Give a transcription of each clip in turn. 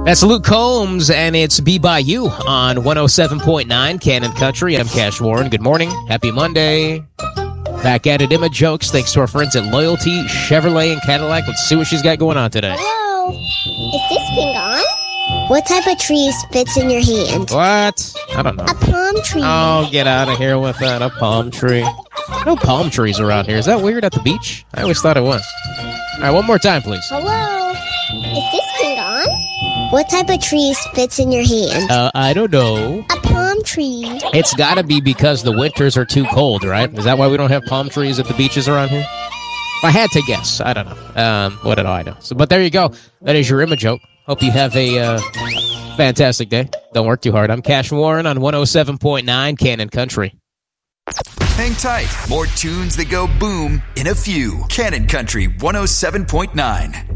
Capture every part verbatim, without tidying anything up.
That's Luke Combs, and it's Be By You on one oh seven point nine Cannon Country. I'm Cash Warren. Good morning. Happy Monday. Back at it, Emma Jokes. Thanks to our friends at Loyalty, Chevrolet, and Cadillac. Let's see what she's got going on today. Hello. Is this thing on? What type of tree fits in your hand? What? I don't know. A palm tree. Oh, get out of here with that. A palm tree. No palm trees around here. Is that weird at the beach? I always thought it was. All right, one more time, please. Hello. Is this thing on? What type of tree fits in your hand? Uh, I don't know. A palm tree. It's got to be because the winters are too cold, right? Is that why we don't have palm trees at the beaches around here? If I had to guess, I don't know. Um, what do I know? So, but there you go. That is your Emma joke. Hope you have a uh, fantastic day. Don't work too hard. I'm Cash Warren on one oh seven point nine Cannon Country. Hang tight. More tunes that go boom in a few. Cannon Country one oh seven point nine.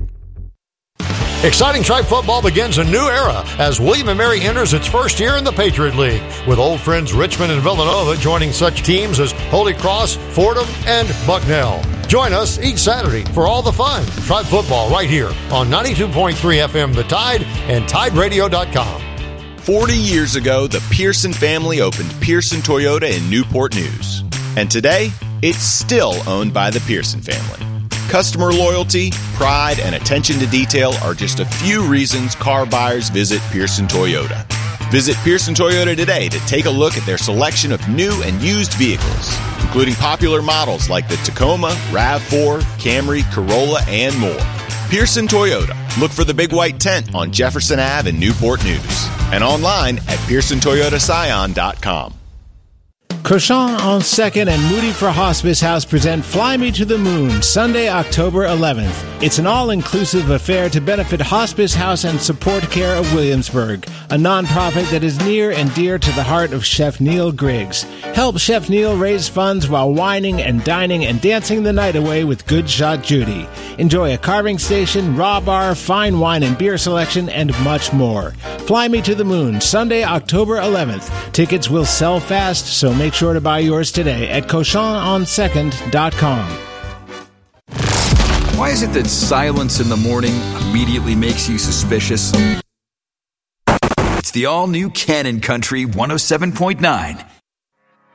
Exciting Tribe football begins a new era as William and Mary enters its first year in the Patriot League, with old friends Richmond and Villanova joining such teams as Holy Cross, Fordham, and Bucknell. Join us each Saturday for all the fun. Tribe football right here on ninety-two point three F M The Tide and Tide Radio dot com. forty years ago, the Pearson family opened Pearson Toyota in Newport News. And today, it's still owned by the Pearson family. Customer loyalty, pride, and attention to detail are just a few reasons car buyers visit Pearson Toyota. Visit Pearson Toyota today to take a look at their selection of new and used vehicles, including popular models like the Tacoma, RAV four, Camry, Corolla, and more. Pearson Toyota. Look for the big white tent on Jefferson Avenue in Newport News and online at pearson toyota scion dot com. Cochon on second and Moody for Hospice House present Fly Me to the Moon, Sunday, October eleventh. It's an all-inclusive affair to benefit Hospice House and Support Care of Williamsburg, a nonprofit that is near and dear to the heart of Chef Neil Griggs. Help Chef Neil raise funds while wining and dining and dancing the night away with Good Shot Judy. Enjoy a carving station, raw bar, fine wine and beer selection, and much more. Fly Me to the Moon, Sunday, October eleventh. Tickets will sell fast, so make sure to buy yours today at cochon on second dot com. Why is it that silence in the morning immediately makes you suspicious? It's the all-new Cannon Country one oh seven point nine.